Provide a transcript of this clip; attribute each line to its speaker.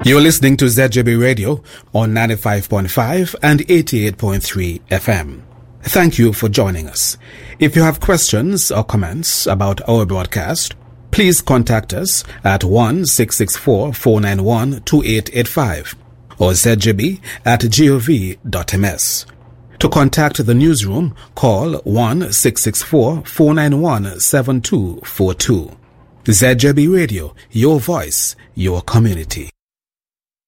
Speaker 1: You're listening to ZJB Radio on 95.5 and 88.3 FM. Thank you for joining us. If you have questions or comments about our broadcast, please contact us at 1-664-491-2885 or zjb@gov.ms. To contact the newsroom, call 1-664-491-7242. ZJB Radio, your voice, your community.